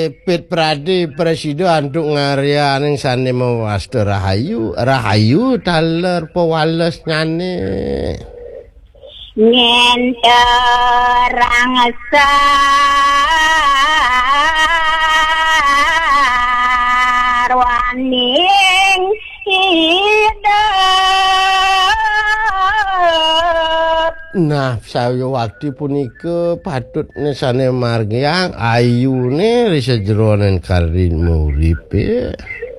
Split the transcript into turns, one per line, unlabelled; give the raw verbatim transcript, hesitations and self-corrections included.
Pit Pradi Presiden anduk ngarya ning sane mawastu rahayu rahayu daler pewales nyane
nyenterang sarwaning hidup.
Nah, sawyawati punika patut nesane margyang ayune risa jroning karin uripe.